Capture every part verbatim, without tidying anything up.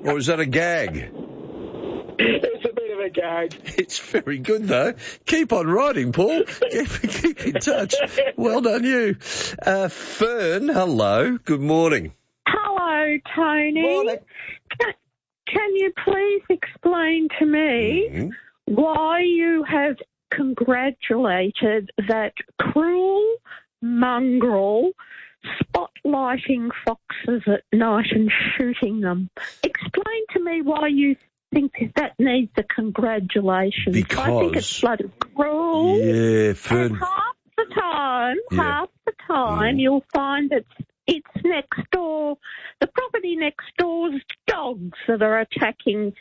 or is that a gag? It's a bit of a gag. It's very good, though. Keep on writing, Paul. keep, keep in touch. Well done, you. Uh, Fern, hello. Good morning. Hello, Tony. Morning. Can, can you please explain to me Mm-hmm. why you have congratulated that cruel mongrel spotlighting foxes at night and shooting them? Explain to me why you think that needs a congratulations. Because... I think it's bloody cruel. Yeah, Fern. And half the time, Yeah. half the time, Mm. you'll find that it's next door, the property next door's dogs that are attacking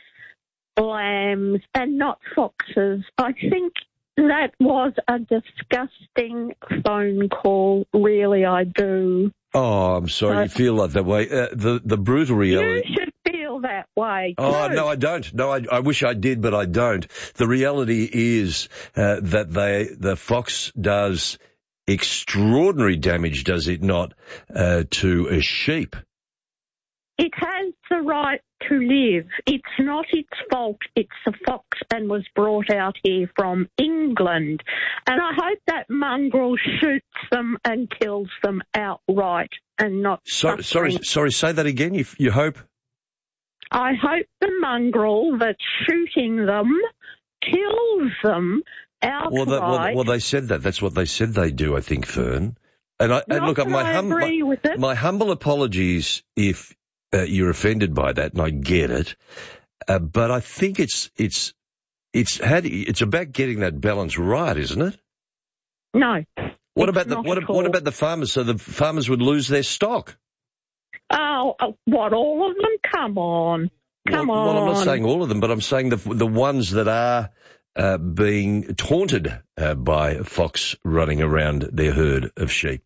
lambs and not foxes. I think that was a disgusting phone call. Really, I do. Oh, I'm sorry So- you feel like that way. Uh, the, the brutal reality... You should feel that way. Oh, too. no, I don't. No, I, I wish I did, but I don't. The reality is uh, that they, the fox does extraordinary damage, does it not, uh, to a sheep? It has the right to live. It's not its fault. It's a fox and was brought out here from England. And I hope that mongrel shoots them and kills them outright and not So, suffering. sorry, sorry, say that again. You, you hope? I hope the mongrel that's shooting them kills them outright. Well, that, well, well, they said that. That's what they said they do, I think, Fern. And, I, and Not look, that my, I hum, agree my, with it. my humble apologies if uh, you're offended by that, and I get it. Uh, but I think it's it's it's had it's about getting that balance right, isn't it? No. What it's about the not what, at what all. about the farmers? So the farmers would lose their stock. Oh, uh, what, all of them? Come on. Come well, on. Well, I'm not saying all of them, but I'm saying the the ones that are uh, being taunted uh, by a fox running around their herd of sheep.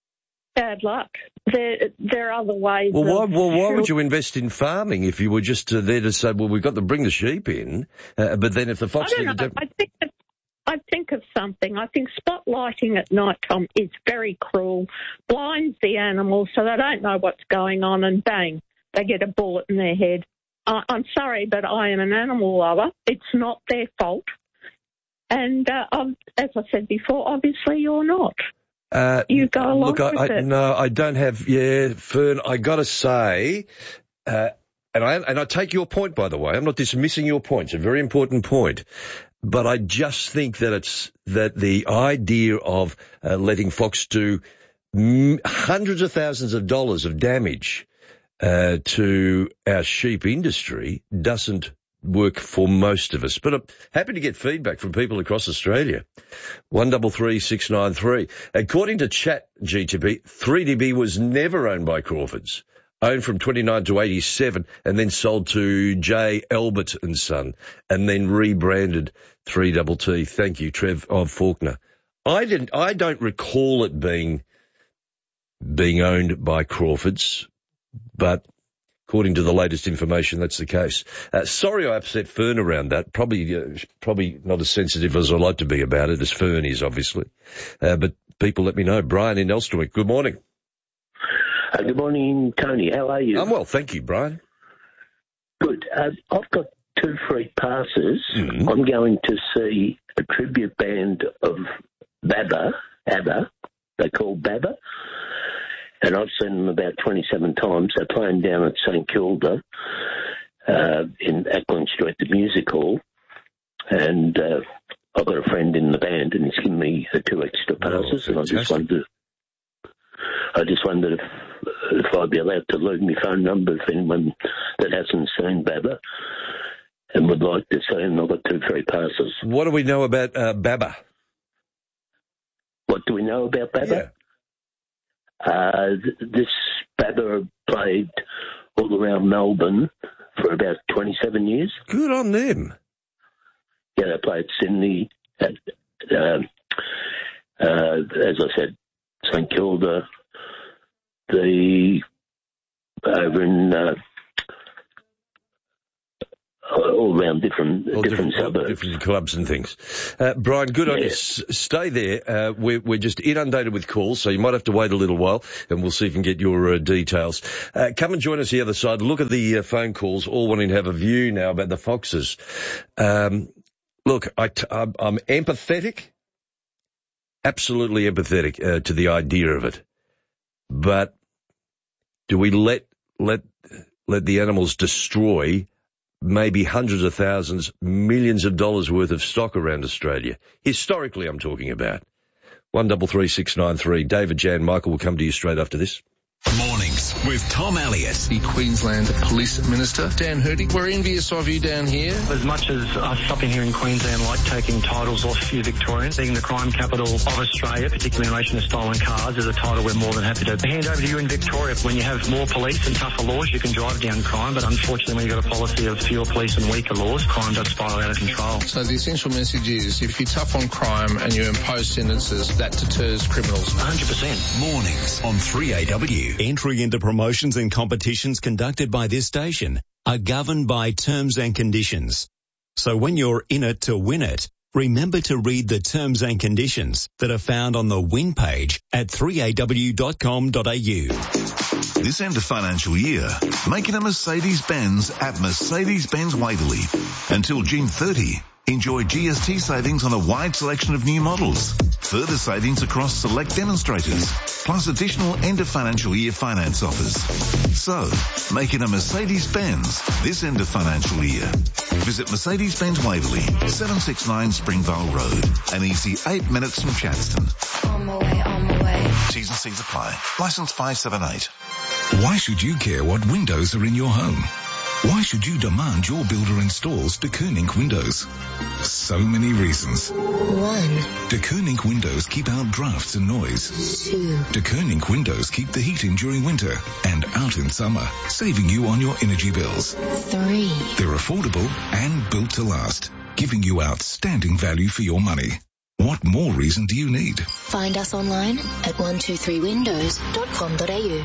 Bad luck. There, there are other ways. Well, why, of well, why would you invest in farming if you were just uh, there to say, well, we've got to bring the sheep in, uh, but then if the I fox... don't know. did I think of, I think of something. I think spotlighting at night time is very cruel, blinds the animals so they don't know what's going on, and bang, they get a bullet in their head. I, I'm sorry, but I am an animal lover. It's not their fault. And uh, I'm, as I said before, obviously you're not. Uh, You go along look, I, with I, it. no, I don't have. Yeah, Fern, I got to say, uh, and I and I take your point. By the way, I'm not dismissing your point. It's a very important point, but I just think that it's that the idea of uh, letting Fox do m- hundreds of thousands of dollars of damage uh, to our sheep industry doesn't work for most of us. But I'm happy to get feedback from people across Australia. One double three six nine three. According to Chat G T P, three D B was never owned by Crawfords. Owned from twenty-nine to eighty-seven and then sold to J. Albert and Son and then rebranded three T T. Thank you, Trev of Faulkner. I didn't. I don't recall it being being owned by Crawfords, but according to the latest information, that's the case. Uh, sorry I upset Fern around that. Probably uh, probably not as sensitive as I'd like to be about it, as Fern is, obviously. Uh, but people let me know. Brian in Elsternwick, good morning. Uh, good morning, Tony. How are you? I'm well, thank you, Brian. Good. Uh, I've got two free passes. Mm-hmm. I'm going to see a tribute band of Baba, ABBA, they call Baba, and I've seen them about twenty-seven times. They're playing down at St Kilda uh, in Ackland Street, the music hall, and uh, I've got a friend in the band, and he's given me uh, two extra passes, oh, and I just wondered, I just wondered if, if I'd be allowed to leave my phone number if anyone that hasn't seen Baba and would like to see him. I've got two free passes. What do we know about uh, Baba? What do we know about Baba? Yeah. Uh, th- this Baba played all around Melbourne for about twenty-seven years. Good on them. Yeah, they played Sydney, at, uh, uh, as I said, St Kilda, the over in uh, all around different All different, different, all suburbs. different clubs and things. Uh, Brian, good on you. Yeah. S- stay there. Uh, we're, we're just inundated with calls, so you might have to wait a little while, and we'll see if we can get your uh, details. Uh, come and join us the other side. Look at the uh, phone calls, all wanting to have a view now about the Foxes. Um, look, I t- I'm, I'm empathetic, absolutely empathetic uh, to the idea of it. But do we let let let the animals destroy maybe hundreds of thousands, millions of dollars worth of stock around Australia? Historically, I'm talking about. One double three six nine three. David, Jan, Michael will come to you straight after this. Mornings with Tom Elliott. The Queensland Police Minister, Dan Hurdy. We're envious of you down here. As much as us up in here in Queensland like taking titles off you Victorians, being the crime capital of Australia, particularly in relation to stolen cars, is a title we're more than happy to hand over to you in Victoria. When you have more police and tougher laws, you can drive down crime, but unfortunately when you've got a policy of fewer police and weaker laws, crime does spiral out of control. So the essential message is if you're tough on crime and you impose sentences, that deters criminals. one hundred percent. Mornings on three A W. Entry into promotions and competitions conducted by this station are governed by terms and conditions. So when you're in it to win it, remember to read the terms and conditions that are found on the win page at three A W dot com dot A U. This end of financial year, make it a Mercedes-Benz at Mercedes-Benz Waverley. Until June thirtieth, enjoy G S T savings on a wide selection of new models. Further savings across select demonstrators, plus additional end of financial year finance offers. So, make it a Mercedes-Benz this end of financial year. Visit Mercedes-Benz Waverley, seven sixty-nine Springvale Road, an easy eight minutes from Chadstone. On my way, on my way. T's and C's apply. Licence five seven eight. Why should you care what windows are in your home? Why should you demand your builder installs De Koning windows? So many reasons. One, De Koning windows keep out drafts and noise. two, De Koning windows keep the heat in during winter and out in summer, saving you on your energy bills. three. They're affordable and built to last, giving you outstanding value for your money. What more reason do you need? Find us online at one two three windows dot com dot A U.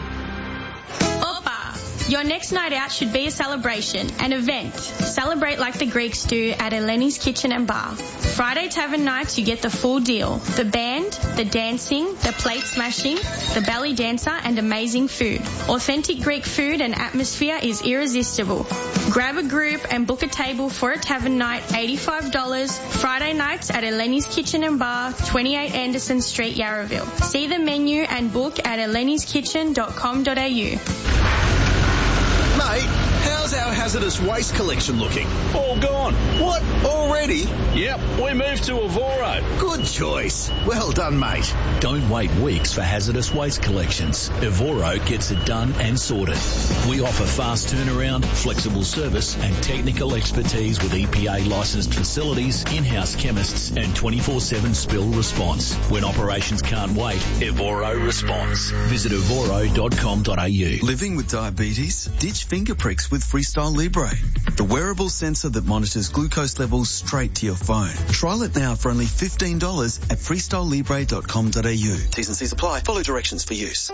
Your next night out should be a celebration, an event. Celebrate like the Greeks do at Eleni's Kitchen and Bar. Friday Tavern nights, you get the full deal. The band, the dancing, the plate smashing, the belly dancer, and amazing food. Authentic Greek food and atmosphere is irresistible. Grab a group and book a table for a tavern night, eighty-five dollars. Friday nights at Eleni's Kitchen and Bar, twenty-eight Anderson Street, Yarraville. See the menu and book at elenis kitchen dot com dot A U. Mate, how's our hazardous waste collection looking? All gone. What? Already? Yep, we moved to Evoro. Good choice. Well done, mate. Don't wait weeks for hazardous waste collections. Evoro gets it done and sorted. We offer fast turnaround, flexible service and technical expertise with E P A licensed facilities, in-house chemists and twenty-four seven spill response. When operations can't wait, Evoro responds. Visit evoro dot com dot A U. Living with diabetes? Ditch finger pricks with Freestyle Libre, the wearable sensor that monitors glucose levels straight to your phone. Trial it now for only fifteen dollars at freestyle libre dot com dot A U. T's and C's apply. Follow directions for use.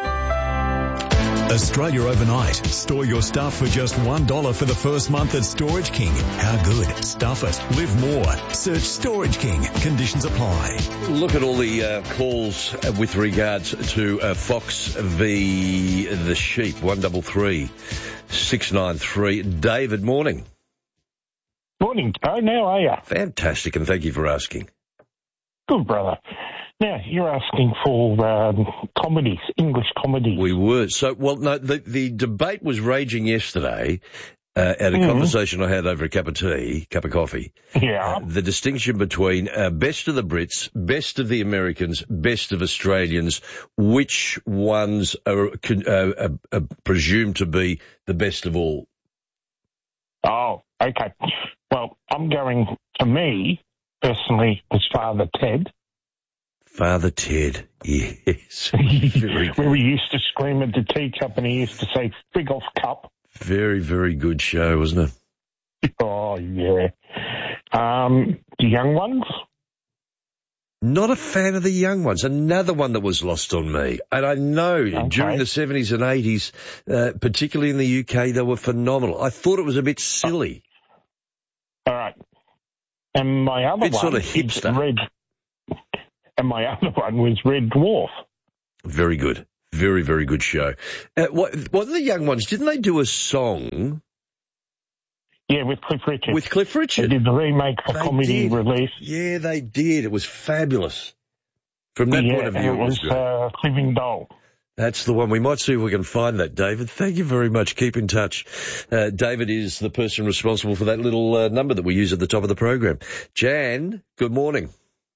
Australia overnight. Store your stuff for just one dollar for the first month at Storage King. How good? Stuff it. Live more. Search Storage King. Conditions apply. Look at all the uh, calls with regards to uh, Fox v the Sheep. One double three six nine three. David, morning. Morning, Tone. How are you? Fantastic, and thank you for asking. Good, brother. Now, you're asking for um, comedies, English comedies. We were. So, well, no, the, the debate was raging yesterday uh, at a mm-hmm. conversation I had over a cup of tea, cup of coffee. Yeah. Uh, the distinction between uh, best of the Brits, best of the Americans, best of Australians, which ones are, uh, are, are presumed to be the best of all? Oh, okay. Well, I'm going, for me, personally, as Father Ted. Father Ted, yes. Where he used to scream at the teacup and he used to say, fig off cup. Very, very good show, wasn't it? Oh, yeah. Um, the young ones? Not a fan of the young ones. Another one that was lost on me. And I know okay. during the seventies and eighties, uh, particularly in the U K, they were phenomenal. I thought it was a bit silly. And my other It's one sort of hipster. is Red. And my other one was Red Dwarf. Very good. Very, very good show. Uh, what, what the young ones, didn't they do a song? Yeah, with Cliff Richard. With Cliff Richard. They did the remake for They comedy did. release. Yeah, they did. It was fabulous. From that yeah, point of and view, it was good. uh, Living Doll. That's the one. We might see if we can find that, David. Thank you very much. Keep in touch. Uh, David is the person responsible for that little uh, number that we use at the top of the program. Jan, good morning.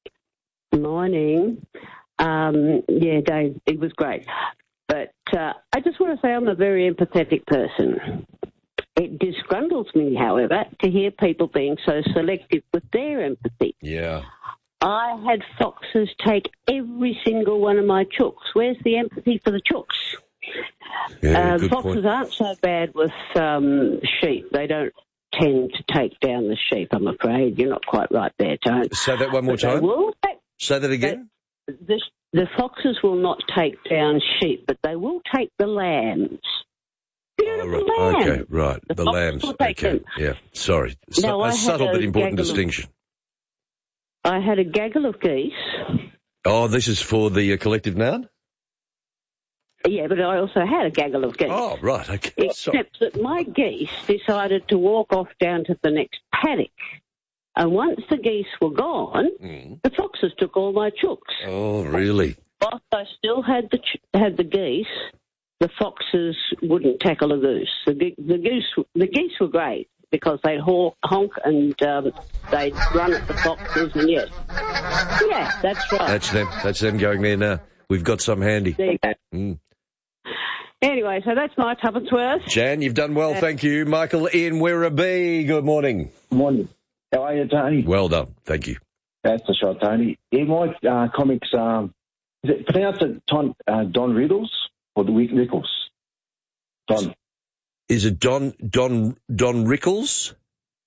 Morning. Um, yeah, Dave, it was great. But uh, I just want to say I'm a very empathetic person. It disgruntled me, however, to hear people being so selective with their empathy. Yeah. I had foxes take every single one of my chooks. Where's the empathy for the chooks? Yeah, uh, good foxes point. aren't so bad with um, sheep. They don't tend to take down the sheep, I'm afraid. You're not quite right there, Tone. Say that one more But they time. will take- Say that again. The, the foxes will not take down sheep, but they will take the lambs. Beautiful Oh, right. lamb. Okay, right. The, The foxes lambs. will take Okay, them. yeah. Sorry. Su- Now, I a had subtle a but important gaggle of- distinction. I had a gaggle of geese. Oh, this is for the uh, collective noun? Yeah, but I also had a gaggle of geese. Oh, right. Okay. Sorry. Except that my geese decided to walk off down to the next paddock. And once the geese were gone, Mm. the foxes took all my chooks. Oh, really? Whilst I still had the ch- had the geese, the foxes wouldn't tackle a goose. The, ge- the goose, the geese were great because they'd honk, honk and um, they'd run at the foxes, and yes, yeah, that's right. That's them. That's them going there now. We've got some handy. There you go. Mm. Anyway, so that's my tuppence worth. Jan, you've done well, thank you. Michael in Werribee, good morning. Morning. How are you, Tony? Well done, thank you. That's the shot, Tony. In my uh, comics, um, is it pronounced it Don, uh, Don Riddles or the Rickles? Don. Is it Don Don Don Rickles?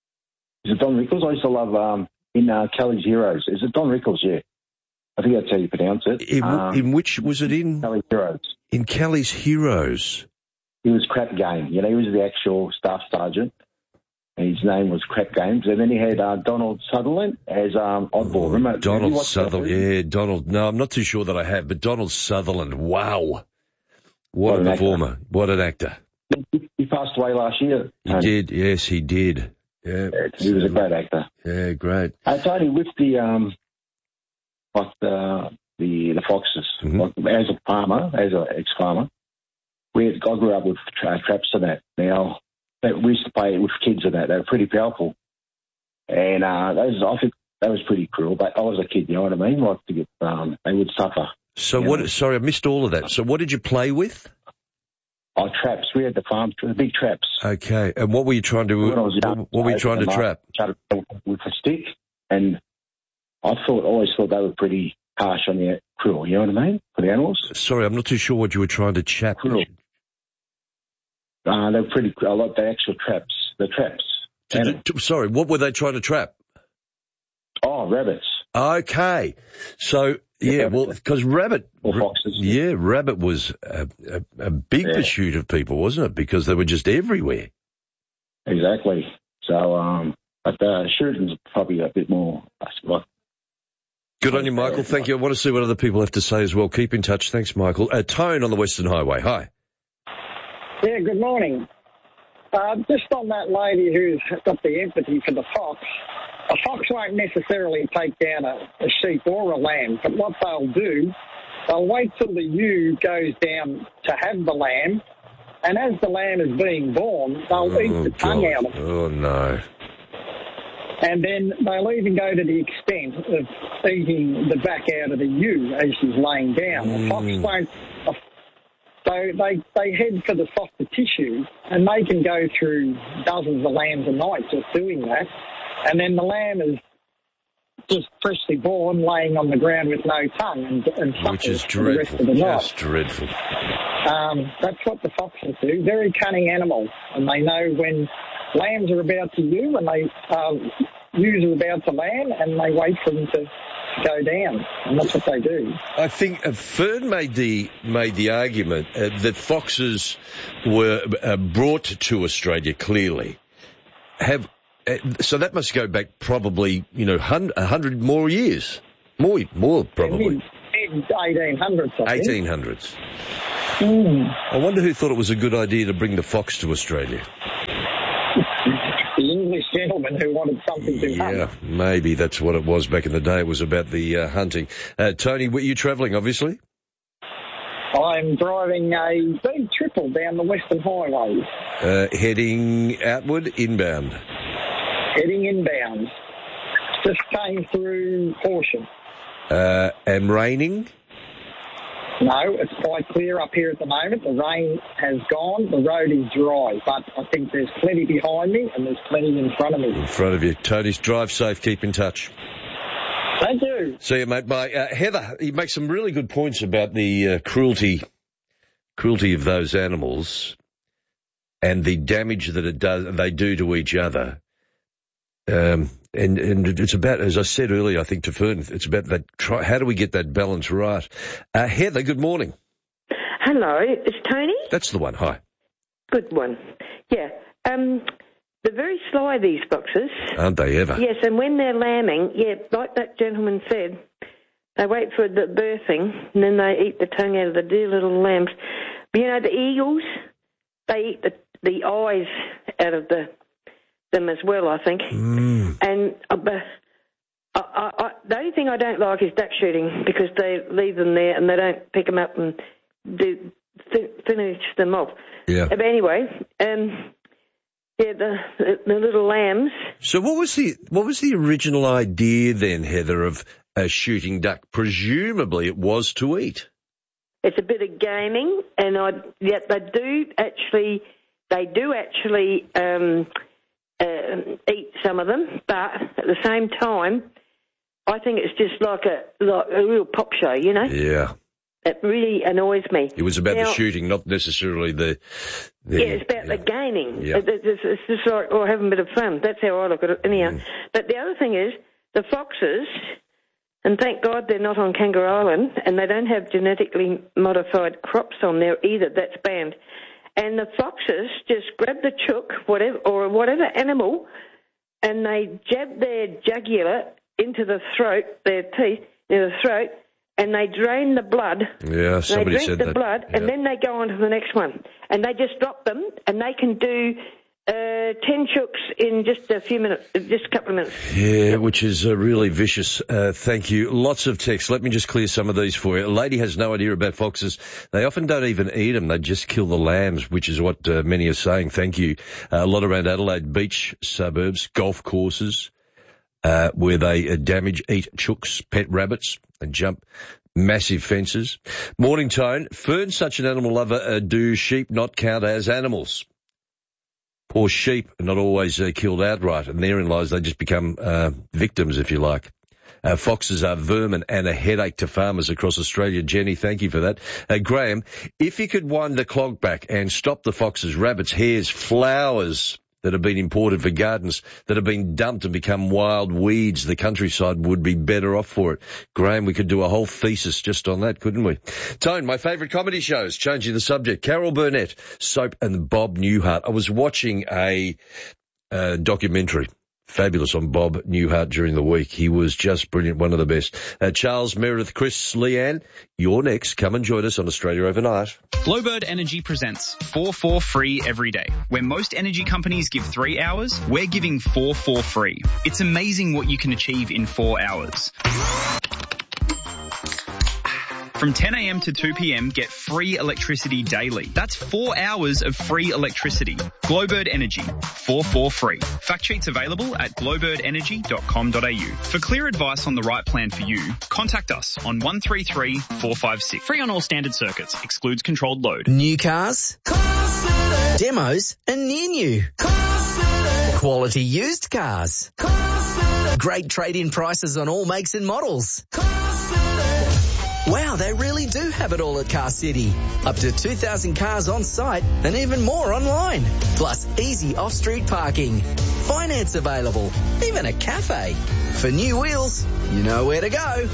Is it Don Rickles? I used to love um, in uh, Kelly's Heroes. Is it Don Rickles? Yeah. I think that's how you pronounce it. In, um, in which was it in? Kelly's Heroes. In Kelly's Heroes. He was Crap Game. You know, he was the actual staff sergeant. And his name was Crap Games. And then he had uh, Donald Sutherland as um, Oddball. Remember, have you Donald watched that Sutherland. movie? Yeah, Donald. No, I'm not too sure that I have, but Donald Sutherland. Wow. What, What a an actor. performer. What an actor. He, he passed away last year. He Tony. did. Yes, he did. Yeah. He was a great actor. Yeah, great. Uh, Tony, with the um, like the the the foxes, Mm-hmm. like, as a farmer, as an ex-farmer, we had, I grew up with tra- traps and that. Now that we used to play with kids and that. They were pretty powerful, and uh, those I think that was pretty cruel. But I was a kid, you know what I mean? Like to get, um, they would suffer. So you what? know? Sorry, I missed all of that. So what did you play with? Oh, traps. We had the farm, the big traps. Okay, and what were you trying to? When I was young, What, what were you I trying to opened them trap? up, tried to with a stick, and I thought always thought they were pretty harsh on the cruel. You know what I mean? For the animals. Sorry, I'm not too sure what you were trying to chap. Cruel. Uh, they're pretty. I like the actual traps. The traps. To- to- sorry, what were they trying to trap? Oh, rabbits. Okay, so yeah, well, because rabbit, Or foxes. yeah, rabbit was a, a, a big Yeah. pursuit of people, wasn't it? Because they were just everywhere. Exactly. So, um, but uh, shooting's probably a bit more. Like, Good on you, Michael. Thank you. I want to see what other people have to say as well. Keep in touch. Thanks, Michael. Uh, Tone on the Western Highway. Hi. Yeah, good morning. Uh, just on that lady who's got the empathy for the fox, a fox won't necessarily take down a, a sheep or a lamb, but what they'll do, they'll wait till the ewe goes down to have the lamb, and as the lamb is being born, they'll Oh, eat the tongue God. out of it. Oh, no. And then they'll even go to the extent of eating the back out of the ewe as she's laying down. A fox Mm. won't. So they, they head for the softer tissue, and they can go through dozens of lambs a night just doing that. And then the lamb is just freshly born, laying on the ground with no tongue, and, and Which suffers is for the rest dreadful. of the night. Just dreadful. Um, that's what the foxes do. Very cunning animals, and they know when lambs are about to ewe, and they um, ewes are about to lamb, and they wait for them to go down, and that's what they do. I think uh, Fern made the made the argument uh, that foxes were uh, brought to Australia. Clearly, have uh, so that must go back probably, you know, a hundred more years. More, more probably. Mid eighteen hundreds, I think. eighteen hundreds. Mm. I wonder who thought it was a good idea to bring the fox to Australia. The English gentleman who wanted something to hunt. Yeah, maybe that's what it was back in the day. It was about the uh, hunting. Uh, Tony, were you travelling, obviously? I'm driving a big triple down the Western Highway. Uh, heading outward, inbound? Heading inbound. Just came through Horsham. Uh, and raining? No, it's quite clear up here at the moment. The rain has gone. The road is dry, but I think there's plenty behind me and there's plenty in front of me. In front of you. Tony's drive safe. Keep in touch. Thank you. See you, mate. Bye. Uh, Heather, he makes some really good points about the uh, cruelty, cruelty of those animals and the damage that it does, they do to each other. Um, and, and it's about, as I said earlier, I think to Fern, it's about that, try, how do we get that balance right? Uh, Heather, good morning. Hello, it's Tony? That's the one, hi. Good one. Yeah, um, they're very sly, these foxes. Aren't they ever? Yes, and when they're lambing, yeah, like that gentleman said, they wait for the birthing, and then they eat the tongue out of the dear little lambs. But, you know, the eagles, they eat the, the eyes out of the them as well, I think. Mm. And uh, I, I, I, the only thing I don't like is duck shooting because they leave them there and they don't pick them up and do th- finish them off. Yeah. But anyway, um, yeah, the, the the little lambs. So what was the what was the original idea then, Heather, of a shooting duck? Presumably it was to eat. It's a bit of gaming, and I yeah, they do actually they do actually. Um, Uh, eat some of them, but at the same time, I think it's just like a like a real pop show, you know? Yeah. It really annoys me. It was about now, the shooting, not necessarily the... the yeah, it's about yeah. the gaining. Yeah. It, it's, it's just like, oh, having a bit of fun. That's how I look at it anyhow. Mm. But the other thing is, the foxes, and thank God they're not on Kangaroo Island, and they don't have genetically modified crops on there either. That's banned. And the foxes just grab the chook, whatever, or whatever animal, and they jab their jugular into the throat, their teeth into the throat, and they drain the blood. Yeah, somebody they drink said the that. blood, yeah. and then they go on to the next one. And they just drop them, and they can do uh, ten chooks in just a few minutes, just a couple of minutes. Yeah, which is uh, really vicious. Uh, thank you. Lots of texts. Let me just clear some of these for you. A lady has no idea about foxes. They often don't even eat them. They just kill the lambs, which is what uh, many are saying. Thank you. Uh, a lot around Adelaide beach suburbs, golf courses, uh, where they uh, damage, eat chooks, pet rabbits, and jump massive fences. Morning, Tone. Fern's such an animal lover. Uh, do sheep not count as animals? Poor sheep are not always uh, killed outright, and therein lies they just become uh, victims, if you like. Uh, foxes are vermin and a headache to farmers across Australia. Jenny, thank you for that. Uh, Graham, if you could wind the clock back and stop the foxes, rabbits, hares, flowers that have been imported for gardens that have been dumped and become wild weeds, the countryside would be better off for it. Graham, we could do a whole thesis just on that, couldn't we? Tone, my favourite comedy shows, changing the subject. Carol Burnett, Soap and Bob Newhart. I was watching a uh, documentary, fabulous, on Bob Newhart during the week. He was just brilliant, one of the best. Uh, Charles, Meredith, Chris, Leanne, you're next. Come and join us on Australia Overnight. Glowbird Energy presents four four free every day. Where most energy companies give three hours, we're giving four four free. It's amazing what you can achieve in four hours. From ten a.m. to two p.m, get free electricity daily. That's four hours of free electricity. Glowbird Energy, four four free. Fact sheets available at glowbird energy dot com dot a u. For clear advice on the right plan for you, contact us on one three three, four five six. Free on all standard circuits. Excludes controlled load. New cars, demos, and near new. Quality used cars. Great trade-in prices on all makes and models. Wow, they really do have it all at Car City. Up to two thousand cars on site and even more online. Plus easy off-street parking. Finance available. Even a cafe. For new wheels, you know where to go.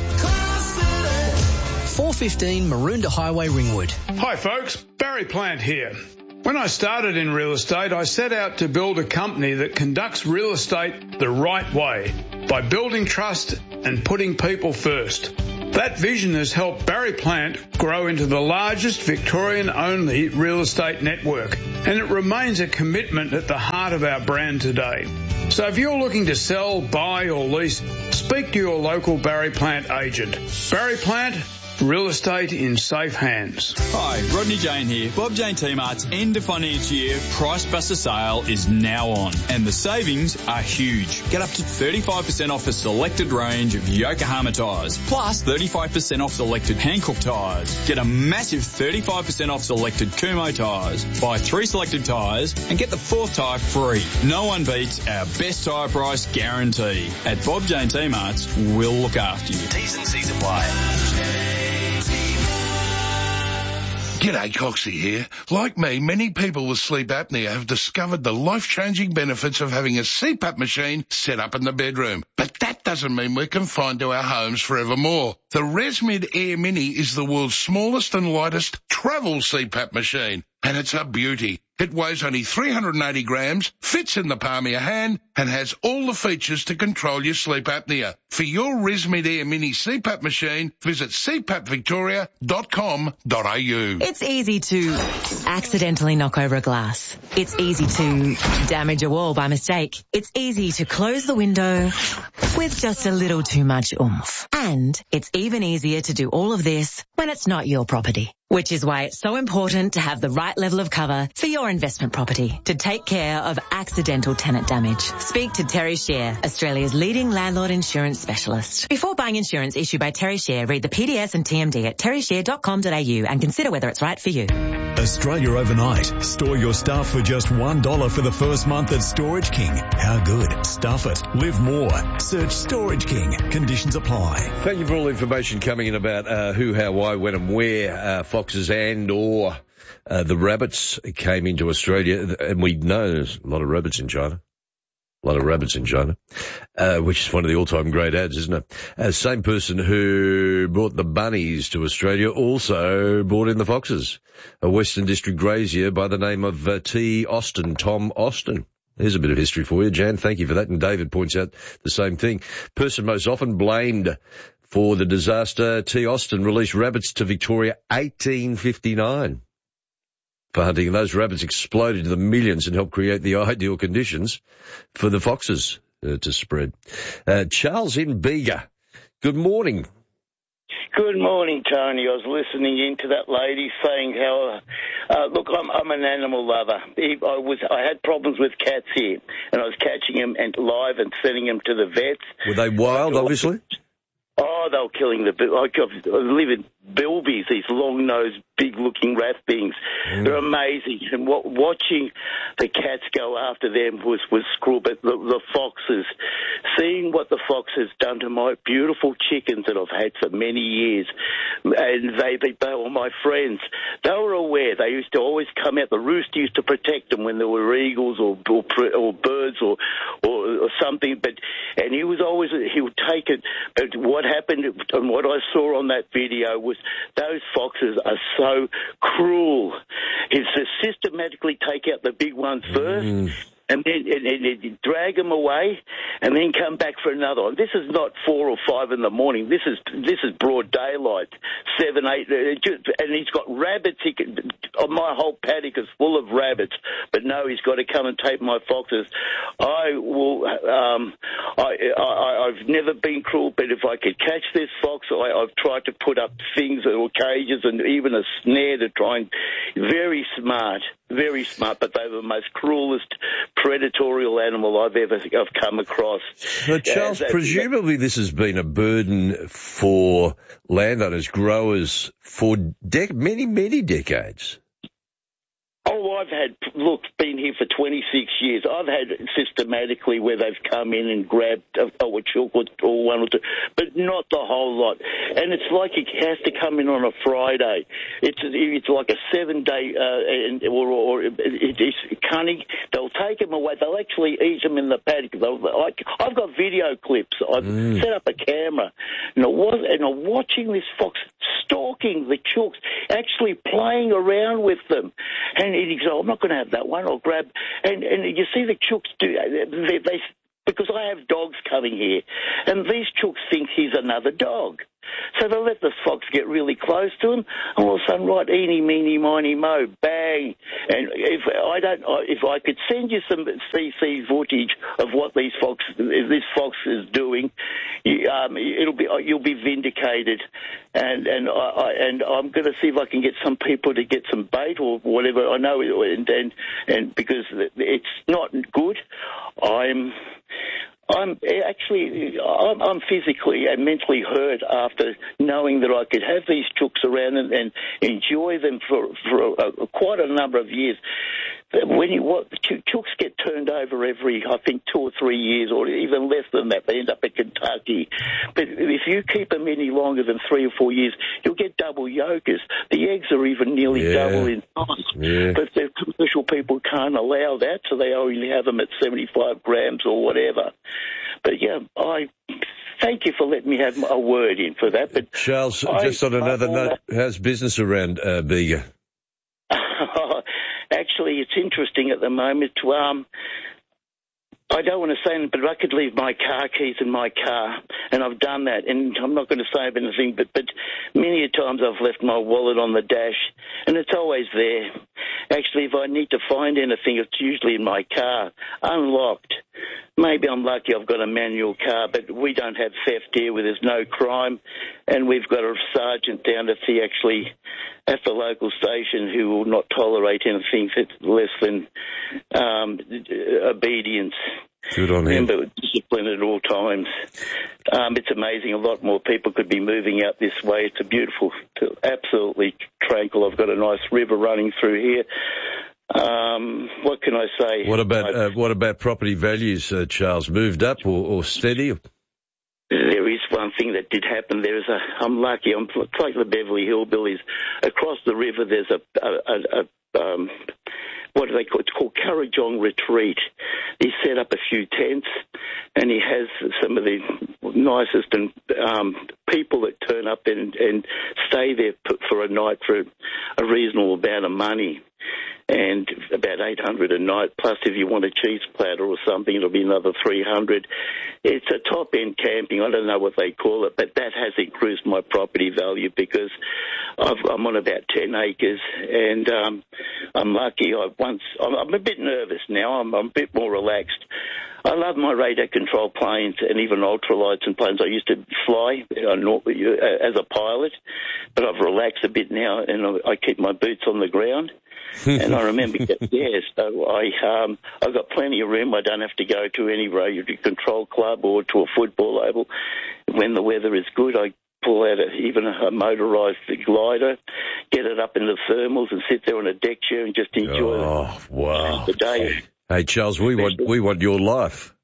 four fifteen Maroondah Highway, Ringwood. Hi folks, Barry Plant here. When I started in real estate, I set out to build a company that conducts real estate the right way by building trust and putting people first. That vision has helped Barry Plant grow into the largest Victorian-only real estate network, and it remains a commitment at the heart of our brand today. So if you're looking to sell, buy or lease, speak to your local Barry Plant agent. Barry Plant, real estate in safe hands. Hi, Rodney Jane here. Bob Jane T-Mart's end of financial year Price Buster sale is now on, and the savings are huge. Get up to thirty-five percent off a selected range of Yokohama tyres, plus thirty-five percent off selected Hankook tyres. Get a massive thirty-five percent off selected Kumho tyres. Buy three selected tyres and get the fourth tyre free. No one beats our best tyre price guarantee. At Bob Jane T-Mart's, we'll look after you. T's and C's apply. G'day, Coxie here. Like me, many people with sleep apnea have discovered the life-changing benefits of having a C PAP machine set up in the bedroom. But that doesn't mean we're confined to our homes forevermore. The ResMed Air Mini is the world's smallest and lightest travel C PAP machine, and it's a beauty. It weighs only three hundred eighty grams, fits in the palm of your hand, and has all the features to control your sleep apnea. For your ResMed Air Mini C PAP machine, visit c pap victoria dot com dot a u. It's easy to accidentally knock over a glass. It's easy to damage a wall by mistake. It's easy to close the window with just a little too much oomph. And it's even easier to do all of this when it's not your property. Which is why it's so important to have the right level of cover for your investment property to take care of accidental tenant damage. Speak to Terry Share, Australia's leading landlord insurance specialist. Before buying insurance issued by Terry Share, read the P D S and T M D at terry share dot com dot a u and consider whether it's right for you. Australia overnight. Store your stuff for just one dollar for the first month at Storage King. How good? Stuff it. Live more. Search Storage King. Conditions apply. Thank you for all the information coming in about uh, who, how, why, when and where uh, foxes and or uh, the rabbits came into Australia. And we know there's a lot of rabbits in China. A lot of rabbits in China, uh, which is one of the all-time great ads, isn't it? Uh, same person who brought the bunnies to Australia also brought in the foxes. A Western District grazier by the name of uh, T. Austin, Tom Austin. There's a bit of history for you, Jan. Thank you for that. And David points out the same thing. Person most often blamed for the disaster, T. Austin released rabbits to Victoria eighteen fifty-nine. For hunting, and those rabbits exploded to the millions and helped create the ideal conditions for the foxes uh, to spread. Uh, Charles in Bega, good morning. Good morning, Tony. I was listening in to that lady saying how, uh, look, I'm, I'm an animal lover. I was, I had problems with cats here, and I was catching them and live and sending them to the vets. Were they wild, obviously? Oh, they were killing the, like, I live in bilbies, these long-nosed, big-looking rat things. Mm. They're amazing. And what, watching the cats go after them was, was cruel. But the, the foxes, seeing what the fox has done to my beautiful chickens that I've had for many years, and they, they, they were my friends. They were aware. They used to always come out. The rooster used to protect them when there were eagles or, or, or birds or, or, or something. But, and he was always, he would take it. But what happened and what I saw on that video was those foxes are so cruel. It's to systematically take out the big ones first. Mm. And then and, and, and drag them away, and then come back for another one. This is not four or five in the morning. This is this is broad daylight, seven, eight, and he's got rabbits. He can, my whole paddock is full of rabbits, but no, he's got to come and take my foxes. I will. Um, I, I I've never been cruel, but if I could catch this fox, I, I've tried to put up things or cages and even a snare to try and. Very smart, very smart, but they were the most cruelest predatorial animal I've ever I've come across. But Charles, uh, presumably this has been a burden for landowners, growers for dec- many, many decades. Oh, I've had, look, been here for twenty-six years. I've had systematically where they've come in and grabbed a, a chook or, or one or two, but not the whole lot. And it's like it has to come in on a Friday. It's it's like a seven-day, uh, or, or it, it's cunning. They'll take them away. They'll actually eat them in the paddock. They'll, like, I've got video clips. I've mm. set up a camera, and, I was, and I'm watching this fox stalking the chooks, actually playing around with them. And it eating, so I'm not going to have that one. I'll grab, and, and you see the chooks do, they, they because I have dogs coming here, and these chooks think he's another dog. So they let the fox get really close to him, and all of a sudden, right, eeny, meeny, miny, mo, bang. And if I don't, if I could send you some C C footage of what these fox, this fox is doing, you, um, it'll be, you'll be vindicated. And and I, I and I'm going to see if I can get some people to get some bait or whatever. I know, and and, and because it's not good, I'm. I'm actually, I'm, I'm physically and mentally hurt after knowing that I could have these chooks around and, and enjoy them for, for a, a, quite a number of years. When you what, chooks get turned over every, I think, two or three years, or even less than that. They end up in Kentucky. But if you keep them any longer than three or four years, you'll get double yokers. The eggs are even nearly Yeah. double in size. Yeah. But the commercial people can't allow that, so they only have them at seventy-five grams or whatever. But yeah, I thank you for letting me have a word in for that. But Charles, I, just on another I, note, how's business around uh, Bega? Actually, it's interesting at the moment. Um, I don't want to say anything, but I could leave my car keys in my car, and I've done that, and I'm not going to say anything, but, but many a times I've left my wallet on the dash, and it's always there. Actually, if I need to find anything, it's usually in my car, unlocked. Maybe I'm lucky I've got a manual car, but we don't have theft here where there's no crime, and we've got a sergeant down at the actually at the local station who will not tolerate anything that's less than um, obedience. Good on him. Remember, discipline at all times. Um, it's amazing. A lot more people could be moving out this way. It's a beautiful, absolutely tranquil. I've got a nice river running through here. Um, what can I say? What about uh, what about property values, uh, Charles? Moved up or, or steady? There is one thing that did happen. There is a. I'm lucky. I'm it's like the Beverly Hillbillies. Across the river, there's a. a, a, a um, what do they call it? It's called Currajong Retreat. He set up a few tents, and he has some of the nicest and um, people that turn up and, and stay there for a night for a reasonable amount of money. And about eight hundred a night, plus if you want a cheese platter or something, it'll be another three hundred. It's a top-end camping. I don't know what they call it, but that has increased my property value because I've, I'm on about ten acres, and um, I'm lucky. I once I'm, I'm a bit nervous now. I'm, I'm a bit more relaxed. I love my radar-control planes and even ultralights and planes. I used to fly uh, as a pilot, but I've relaxed a bit now, and I keep my boots on the ground. And I remember, yeah, so I, um, I've got plenty of room. I don't have to go to any radio control club or to a football oval. When the weather is good, I pull out a, even a motorised glider, get it up in the thermals and sit there on a deck chair and just enjoy oh, wow. the day. Hey, Charles, we want we want your life.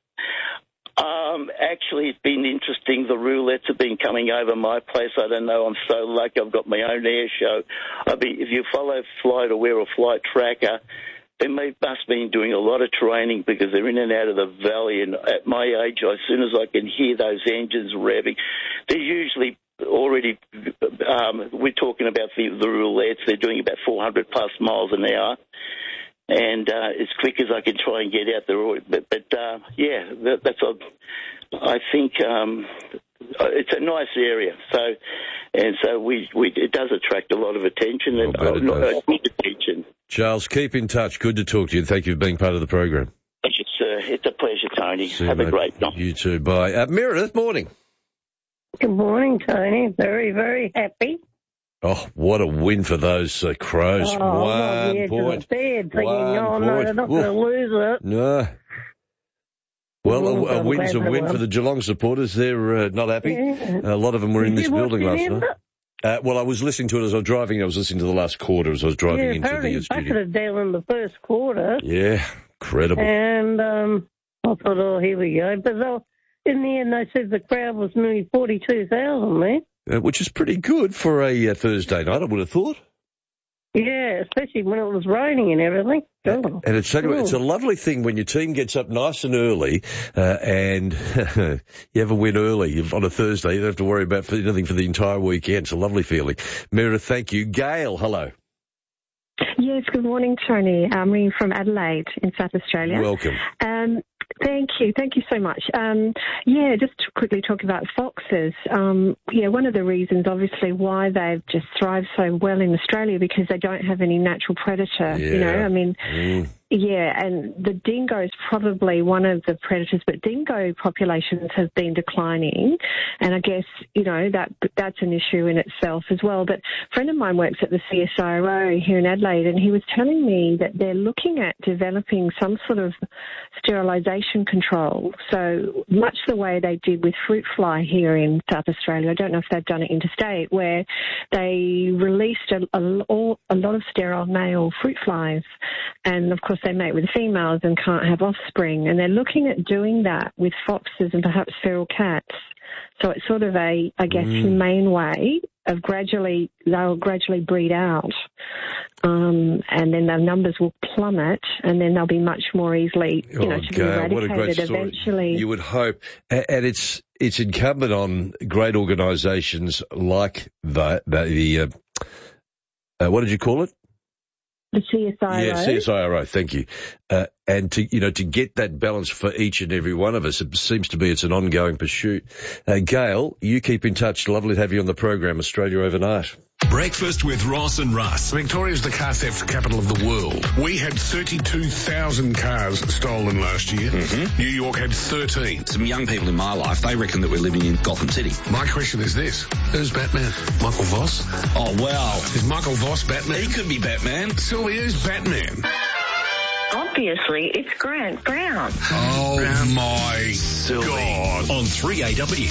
Um, actually, it's been interesting. The roulettes have been coming over my place. I don't know. I'm so lucky. I've got my own air show. I mean, if you follow Flight Aware or Flight Tracker, they must have been doing a lot of training because they're in and out of the valley. And at my age, as soon as I can hear those engines revving, they're usually already, um, we're talking about the, the roulettes. They're doing about four hundred plus miles an hour. And uh, as quick as I can try and get out there. But, but uh, yeah, that, that's a, I think um, it's a nice area. So, and so we, we it does attract a lot of attention and uh, not, uh, good attention. Charles, keep in touch. Good to talk to you. Thank you for being part of the program. It's, uh, it's a pleasure, Tony. See Have you, a mate. great night. You too. Bye. Uh, Meredith, morning. Good morning, Tony. Very, very happy. Oh, what a win for those uh, Crows. Oh, I'm on One the edge point. of the bed thinking, One oh, no, point. they're not Oof. going to lose it. No. Well, Oh, a, a I'm win's a glad they win won. for the Geelong supporters. They're uh, not happy. Yeah. A lot of them were in Did this you watch building the last end night. of it? Uh, well, I was listening to it as I was driving. I was listening to the last quarter as I was driving Yeah, into apparently the uh, he bucketed studio. it down in the first quarter. Yeah, incredible. And um, I thought, oh, here we go. But they, in the end, they said the crowd was nearly forty-two thousand there. Uh, which is pretty good for a uh, Thursday night, I would have thought. Yeah, especially when it was raining and everything. Oh. And it's, Cool. it's a lovely thing when your team gets up nice and early uh, and you have a win early on a Thursday. You don't have to worry about anything for the entire weekend. It's a lovely feeling. Meredith, thank you. Gail, hello. Yeah, Yes, good morning, Tony. I'm ringing from Adelaide in South Australia. Welcome. Um, thank you. Thank you so much. Um, yeah, just to quickly talk about foxes. Um, yeah, one of the reasons, obviously, why they've just thrived so well in Australia because they don't have any natural predator. Yeah. You know, I mean... Mm. Yeah, and the dingo is probably one of the predators, but dingo populations have been declining, and I guess, you know, that that's an issue in itself as well. But a friend of mine works at the C S I R O here in Adelaide, and he was telling me that they're looking at developing some sort of sterilisation control, so much the way they did with fruit fly here in South Australia. I don't know if they've done it interstate, where they released a, a, a lot of sterile male fruit flies, and of course they mate with females and can't have offspring, and they're looking at doing that with foxes and perhaps feral cats. So it's sort of a, I guess, mm. humane way of gradually, they'll gradually breed out, um, and then their numbers will plummet, and then they'll be much more easily, you know, oh, to God, be eradicated what a great story. eventually. You would hope, and it's it's incumbent on great organisations like the the, the uh, uh, what did you call it? The C S I R O. Yeah, C S I R O, thank you. Uh, and to, you know, to get that balance for each and every one of us, it seems to be it's an ongoing pursuit. Uh, Gail, you keep in touch. Lovely to have you on the program, Australia Overnight. Breakfast with Ross and Russ. Victoria's the car theft capital of the world. We had thirty-two thousand cars stolen last year. Mm-hmm. New York had thirteen. Some young people in my life, they reckon that we're living in Gotham City. My question is this. Who's Batman? Michael Voss? Oh, wow. Is Michael Voss Batman? He could be Batman. Sylvia, who's Batman? Obviously, it's Grant Brown. Oh, Brown. my Sylvie. God. On three A W.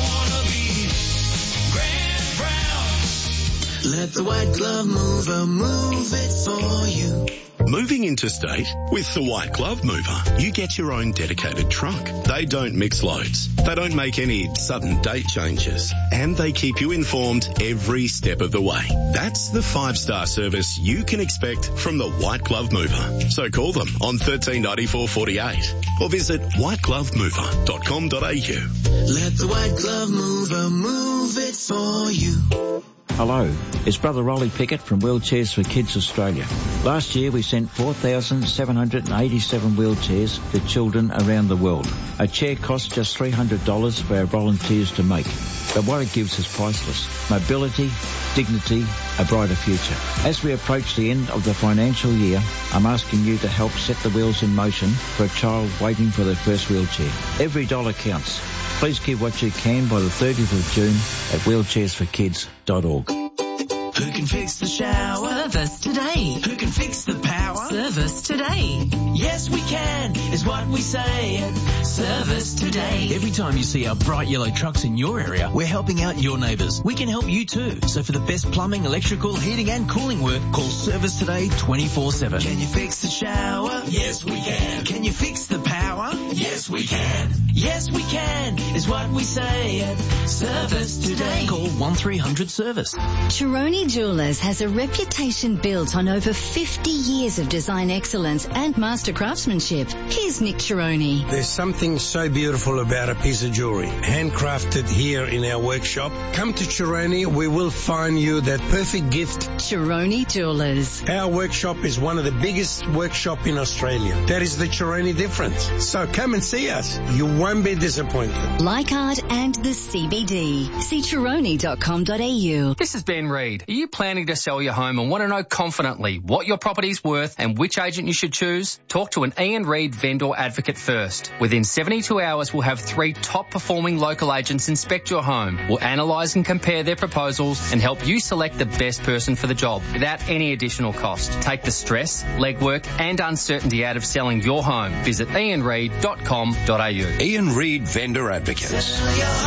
Let the white glove mover move it for you. Moving interstate? With the White Glove Mover, you get your own dedicated truck. They don't mix loads. They don't make any sudden date changes. And they keep you informed every step of the way. That's the five-star service you can expect from the White Glove Mover. So call them on thirteen ninety-four forty-eight or visit white glove mover dot com dot a u. Let the white glove mover move it for you. Hello, it's Brother Rolly Pickett from Wheelchairs for Kids Australia. Last year we sent four thousand seven hundred eighty-seven wheelchairs to children around the world. A chair costs just three hundred dollars for our volunteers to make. But what it gives is priceless. Mobility, dignity, a brighter future. As we approach the end of the financial year, I'm asking you to help set the wheels in motion for a child waiting for their first wheelchair. Every dollar counts. Please give what you can by the thirtieth of June at wheelchairs for kids dot org. Who can fix the shower? Service today. Who can fix the power? Service today. Yes, we can, is what we say. Service today. Every time you see our bright yellow trucks in your area, we're helping out your neighbours. We can help you too. So for the best plumbing, electrical, heating and cooling work, call Service Today twenty-four seven. Can you fix the shower? Yes, we can. Can you fix the power? Yes, we can. Yes, we can, is what we say at Service Today. Call one three hundred service. Chironi Jewellers has a reputation built on over fifty years of design excellence and master craftsmanship. Here's Nick Chironi. There's something so beautiful about a piece of jewellery, handcrafted here in our workshop. Come to Chironi, we will find you that perfect gift. Chironi Jewellers. Our workshop is one of the biggest workshops in Australia. That is the Chironi difference. So come and see us. You won't be disappointed. Leichhardt and the C B D. See chironi dot com dot a u. This is Ben Reid. Are you planning to sell your home and want to know confidently what your property is worth and which agent you should choose? Talk to an Ian Reid vendor advocate first. Within seventy-two hours, we'll have three top-performing local agents inspect your home. We'll analyse and compare their proposals and help you select the best person for the job without any additional cost. Take the stress, legwork and uncertainty out of selling your home. Visit ian reid dot com dot a u. Ian Reid Vendor Advocates. Sell your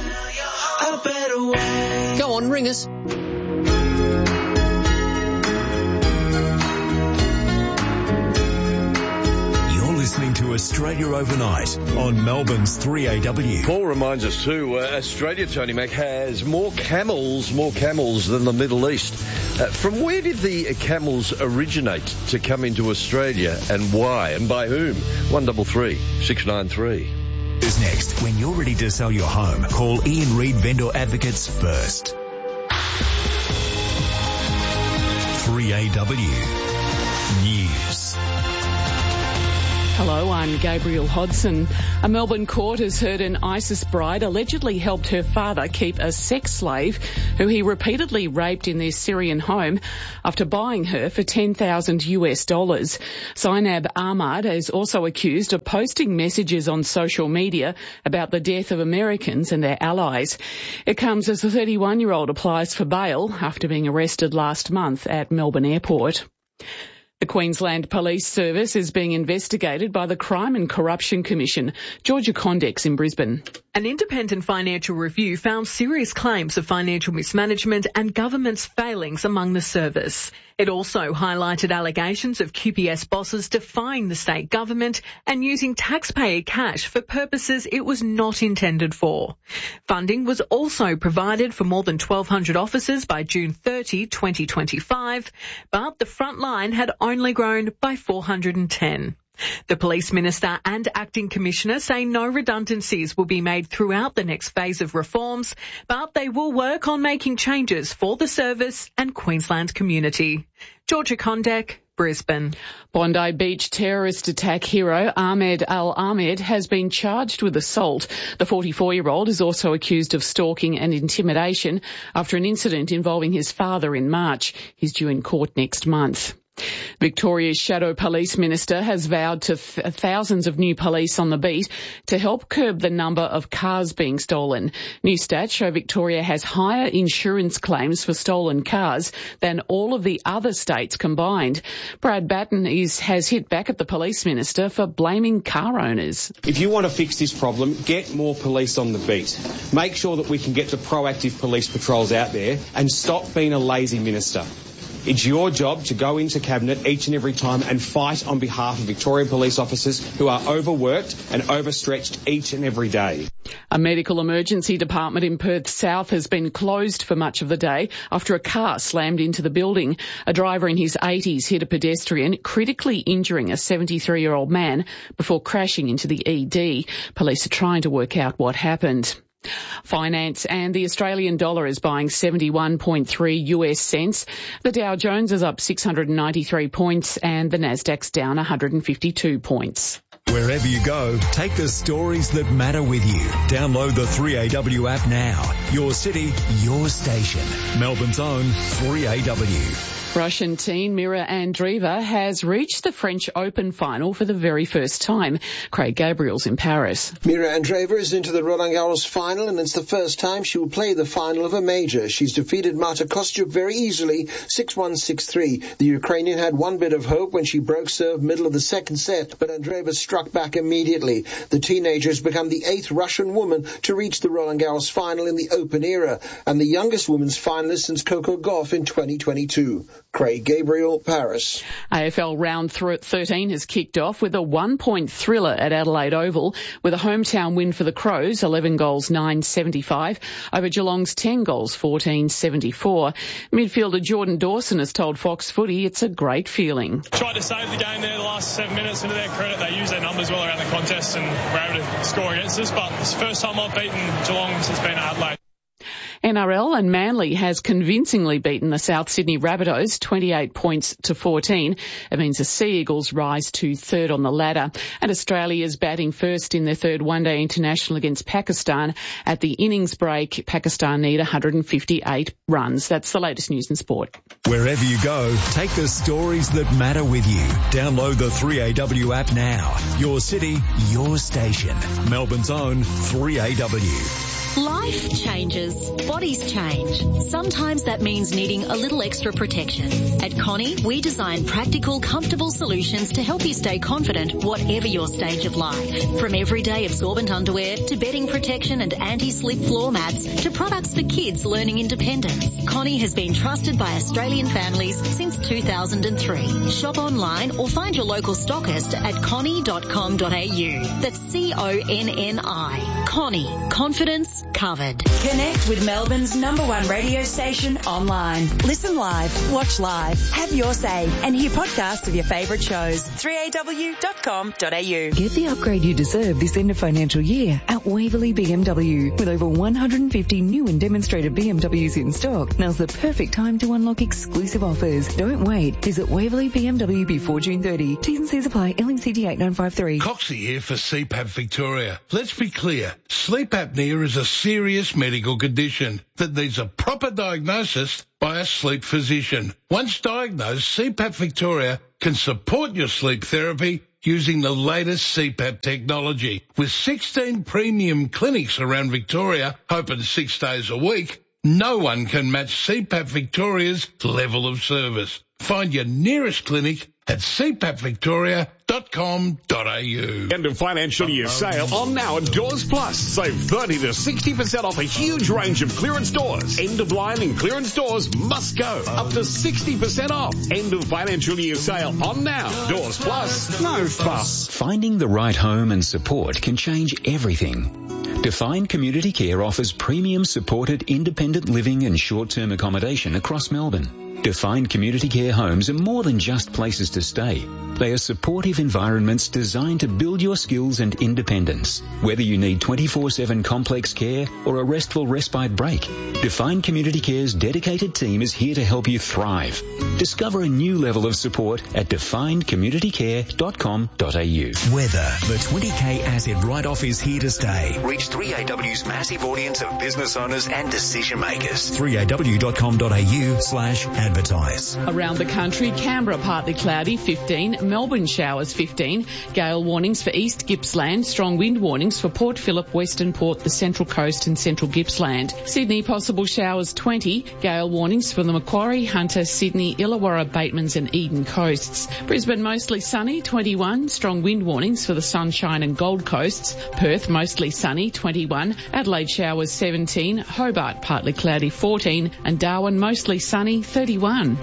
home a better way. Go on, ring us. Listening to Australia Overnight on Melbourne's three A W. Paul reminds us too, uh, Australia, Tony Mac, has more camels, more camels than the Middle East. Uh, from where did the camels originate to come into Australia and why and by whom? one double three six nine three. Is next. When you're ready to sell your home, call Ian Reid Vendor Advocates first. three A W. News. Hello, I'm Gabrielle Hodson. A Melbourne court has heard an ISIS bride allegedly helped her father keep a sex slave who he repeatedly raped in their Syrian home after buying her for ten thousand US dollars. Zainab Ahmad is also accused of posting messages on social media about the death of Americans and their allies. It comes as the thirty-one-year-old applies for bail after being arrested last month at Melbourne Airport. The Queensland Police Service is being investigated by the Crime and Corruption Commission. Georgia Condex in Brisbane. An independent financial review found serious claims of financial mismanagement and government's failings among the service. It also highlighted allegations of Q P S bosses defying the state government and using taxpayer cash for purposes it was not intended for. Funding was also provided for more than twelve hundred officers by June thirtieth, twenty twenty-five, but the front line had only grown by four hundred ten. The Police Minister and Acting Commissioner say no redundancies will be made throughout the next phase of reforms, but they will work on making changes for the service and Queensland's community. Georgia Condek, Brisbane. Bondi Beach terrorist attack hero Ahmed Al-Ahmed has been charged with assault. The forty-four-year-old is also accused of stalking and intimidation after an incident involving his father in March. He's due in court next month. Victoria's Shadow Police Minister has vowed to th- thousands of new police on the beat to help curb the number of cars being stolen. New stats show Victoria has higher insurance claims for stolen cars than all of the other states combined. Brad Batten is, has hit back at the Police Minister for blaming car owners. If you want to fix this problem, get more police on the beat. Make sure that we can get the proactive police patrols out there and stop being a lazy minister. It's your job to go into Cabinet each and every time and fight on behalf of Victorian police officers who are overworked and overstretched each and every day. A medical emergency department in Perth South has been closed for much of the day after a car slammed into the building. A driver in his eighties hit a pedestrian, critically injuring a seventy-three-year-old man before crashing into the E D. Police are trying to work out what happened. Finance and the Australian dollar is buying seventy-one point three US cents. The Dow Jones is up six hundred ninety-three points and the Nasdaq's down one hundred fifty-two points. Wherever you go, take the stories that matter with you. Download the three A W app now. Your city, your station. Melbourne's own three A W. Russian teen Mira Andreeva has reached the French Open final for the very first time. Craig Gabriel's in Paris. Mira Andreeva is into the Roland Garros final, and it's the first time she will play the final of a major. She's defeated Marta Kostyuk very easily, six one, six three. The Ukrainian had one bit of hope when she broke serve middle of the second set, but Andreeva struck back immediately. The teenager has become the eighth Russian woman to reach the Roland Garros final in the Open era, and the youngest women's finalist since Coco Gauff in twenty twenty-two. Craig Gabriel, Paris. A F L round thirteen has kicked off with a one-point thriller at Adelaide Oval with a hometown win for the Crows, eleven goals, nine seventy-five, over Geelong's ten goals, fourteen seventy-four. Midfielder Jordan Dawson has told Fox Footy it's a great feeling. Tried to save the game there the last seven minutes, and to their credit, they used their numbers well around the contest and were able to score against us, but it's the first time I've beaten Geelong since being at Adelaide. N R L and Manly has convincingly beaten the South Sydney Rabbitohs twenty-eight points to fourteen. It means the Sea Eagles rise to third on the ladder. And Australia is batting first in their third one-day international against Pakistan. At the innings break, Pakistan need one hundred fifty-eight runs. That's the latest news in sport. Wherever you go, take the stories that matter with you. Download the three A W app now. Your city, your station. Melbourne's own three A W. Life changes. Bodies change. Sometimes that means needing a little extra protection. At Connie, we design practical, comfortable solutions to help you stay confident whatever your stage of life. From everyday absorbent underwear to bedding protection and anti-slip floor mats to products for kids learning independence. Connie has been trusted by Australian families since two thousand three. Shop online or find your local stockist at connie dot com dot a u. That's C O N N I. Connie. Confidence covered. Connect with Melbourne's number one radio station online. Listen live, watch live, have your say, and hear podcasts of your favourite shows. three A W dot com dot a u. Get the upgrade you deserve this end of financial year at Waverley B M W. With over one hundred fifty new and demonstrated B M Ws in stock, now's the perfect time to unlock exclusive offers. Don't Don't wait. Visit Waverley B M W before June thirtieth. T's and C's apply. L N C T eight nine five three. Coxie here for C PAP Victoria. Let's be clear. Sleep apnea is a serious medical condition that needs a proper diagnosis by a sleep physician. Once diagnosed, C PAP Victoria can support your sleep therapy using the latest C PAP technology. With sixteen premium clinics around Victoria, open six days a week, no one can match C PAP Victoria's level of service. Find your nearest clinic at c pap victoria dot com dot a u. End of financial year sale on now at Doors Plus. Save thirty to sixty percent off a huge range of clearance doors. End of line and clearance doors must go. Up to sixty percent off. End of financial year sale on now. Doors Plus. No fuss. Finding the right home and support can change everything. Defined Community Care offers premium supported independent living and short-term accommodation across Melbourne. Defined Community Care homes are more than just places to stay. They are supportive environments designed to build your skills and independence. Whether you need twenty-four seven complex care or a restful respite break, Defined Community Care's dedicated team is here to help you thrive. Discover a new level of support at defined community care dot com dot a u. Weather. The twenty K asset write-off is here to stay. Reach three A W's massive audience of business owners and decision makers. three A W dot com dot a u slash advertise. Around the country, Canberra partly cloudy, fifteen. Melbourne showers, fifteen. Gale warnings for East Gippsland. Strong wind warnings for Port Phillip, Western Port, the Central Coast and Central Gippsland. Sydney, possible showers, twenty. Gale warnings for the Macquarie, Hunter, Sydney, Illawarra, Batemans and Eden coasts. Brisbane, mostly sunny, twenty-one. Strong wind warnings for the Sunshine and Gold Coasts. Perth, mostly sunny, twenty-one. Adelaide, showers, seventeen. Hobart, partly cloudy, fourteen. And Darwin, mostly sunny, thirty-one.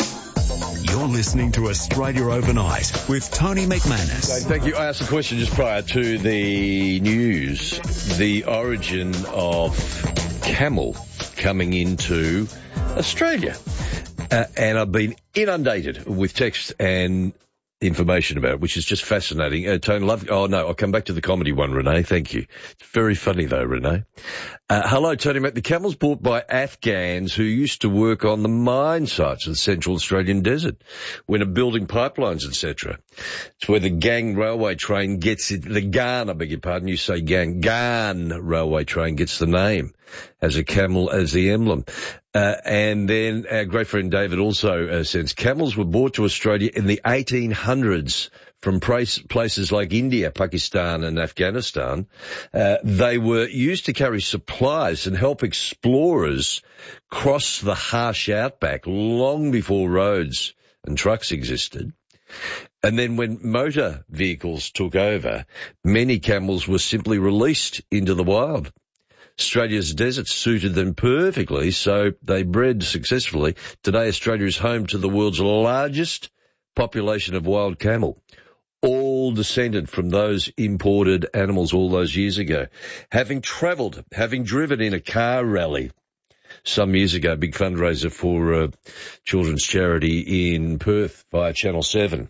You're listening to Australia Overnight with Tony McManus. Thank you. I asked a question just prior to the news. The origin of camel coming into Australia. Uh, and I've been inundated with text and information about it, which is just fascinating. Uh, Tony, love. Oh no, I'll come back to the comedy one, Renee. Thank you. It's very funny though, Renee. Uh, hello, Tony. Mac. The camel's bought by Afghans who used to work on the mine sites of the Central Australian desert when are building pipelines, et cetera. It's where the Gang railway train gets it. The Garn, I beg your pardon. You say Gang. Garn railway train gets the name as a camel as the emblem. Uh, and then our great friend David also uh, says camels were brought to Australia in the eighteen hundreds from place, places like India, Pakistan and Afghanistan. Uh, they were used to carry supplies and help explorers cross the harsh outback long before roads and trucks existed. And then when motor vehicles took over, many camels were simply released into the wild. Australia's deserts suited them perfectly, so they bred successfully. Today, Australia is home to the world's largest population of wild camel, all descended from those imported animals all those years ago. Having travelled, having driven in a car rally some years ago, big fundraiser for uh, children's charity in Perth via Channel seven.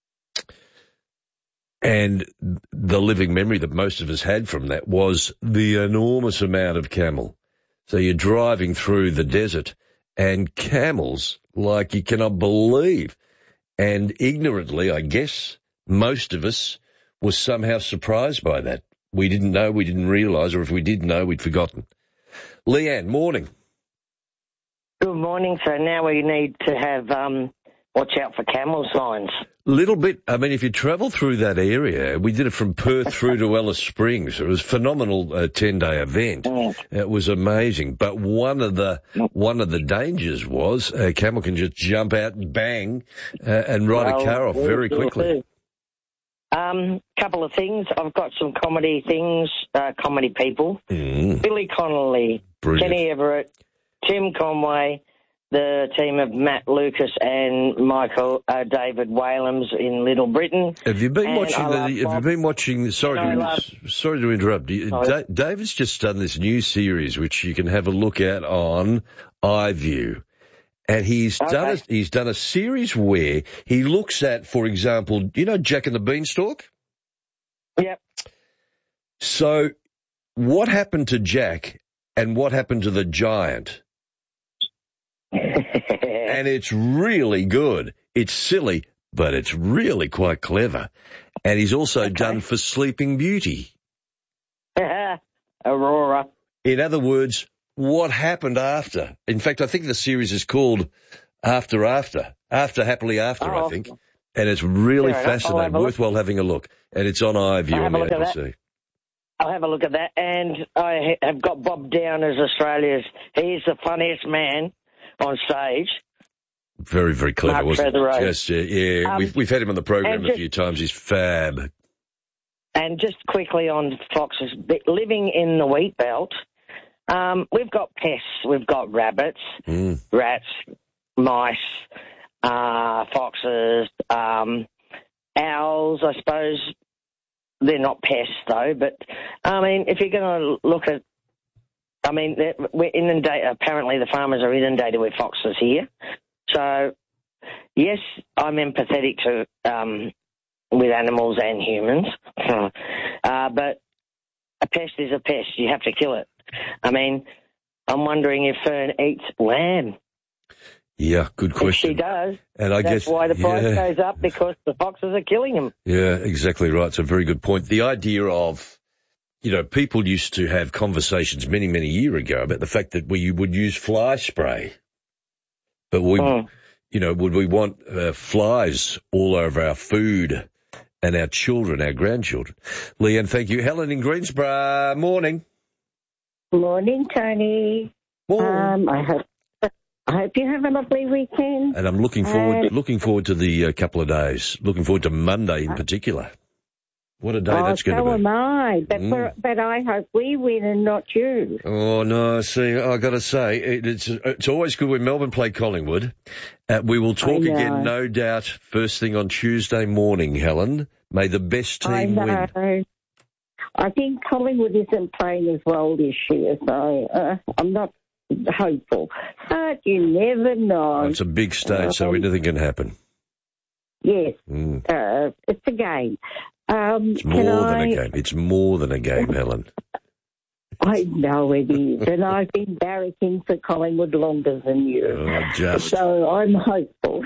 And the living memory that most of us had from that was the enormous amount of camel. So you're driving through the desert and camels like you cannot believe. And ignorantly, I guess, most of us were somehow surprised by that. We didn't know, we didn't realise, or if we did know, we'd forgotten. Leanne, morning. Good morning. So now we need to have um, watch out for camel signs. Little bit. I mean, if you travel through that area, we did it from Perth through to Alice Springs. It was a phenomenal uh, ten-day event. It was amazing. But one of the one of the dangers was a camel can just jump out and bang uh, and ride well, a car off very quickly. Um, couple of things. I've got some comedy things, uh, comedy people. Mm. Billy Connolly, Brilliant. Kenny Everett, Tim Conway, the team of Matt Lucas and Michael uh, David Whalams in Little Britain. Have you been and watching? The, have you been watching? Sorry, no, to, love, sorry to interrupt. Da- David's just done this new series, which you can have a look at on iView, and he's okay. done a, he's done a series where he looks at, for example, you know, Jack and the Beanstalk. Yep. So, what happened to Jack, and what happened to the giant? And it's really good. It's silly, but it's really quite clever. And he's also okay. done for Sleeping Beauty. Aurora. In other words, what happened after? In fact, I think the series is called After After. After Happily After, oh. I think. And it's really Fair fascinating, worthwhile having a look. And it's on iView on the A B C. I'll have a look at that. And I have got Bob Down as Australia's. He's the funniest man on stage. Very, very clever, Mark wasn't Featherose. it? Yes, yeah, yeah. Um, we've, we've had him on the program just, a few times. He's fab. And just quickly on foxes, living in the wheat belt, um, we've got pests. We've got rabbits, mm. rats, mice, uh, foxes, um, owls, I suppose. They're not pests, though. But, I mean, if you're going to look at, I mean, we're inundated, apparently the farmers are inundated with foxes here. So, yes, I'm empathetic to um, with animals and humans, uh, but a pest is a pest. You have to kill it. I mean, I'm wondering if Fern eats lamb. Yeah, good question. If she does, and I that's guess, why the price yeah. goes up, because the foxes are killing them. Yeah, exactly right. It's a very good point. The idea of, you know, people used to have conversations many, many years ago about the fact that we would use fly spray. But we, mm. you know, would we want uh, flies all over our food and our children, our grandchildren? Leanne, thank you. Helen in Greensboro, morning. Morning, Tony. Morning. Um, I hope I hope you have a lovely weekend. And I'm looking forward, uh, looking forward to the uh, couple of days. Looking forward to Monday in particular. What a day oh, that's going to so be. am I, but, Mm. for, but I hope we win and not you. Oh, no, see, i got to say, it, it's it's always good when Melbourne play Collingwood. Uh, we will talk again, no doubt, first thing on Tuesday morning, Helen. May the best team I know. win. I think Collingwood isn't playing as well this year, so uh, I'm not hopeful. But you never know. Oh, it's a big stage, um, so anything can happen. Yes, mm. uh, it's a game. Um, it's more than I, a game. It's more than a game, Helen. I know it is, and I've been barracking for Collingwood longer than you. Oh, just. So I'm hopeful.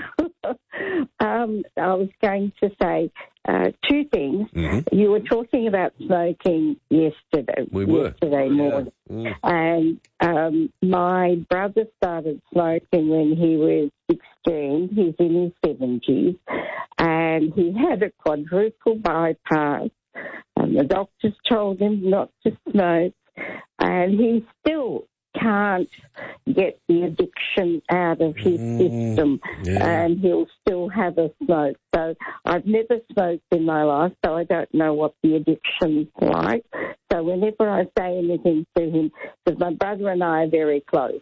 um, I was going to say uh, two things. Mm-hmm. You were talking about smoking yesterday. We were. Yesterday morning. Yeah. Mm. And um, my brother started smoking when he was sixteen. He's in his seventies. And he had a quadruple bypass. And the doctors told him not to smoke. And he still can't get the addiction out of his mm, system, yeah. and he'll still have a smoke. So I've never smoked in my life, so I don't know what the addiction's like. So whenever I say anything to him, because my brother and I are very close,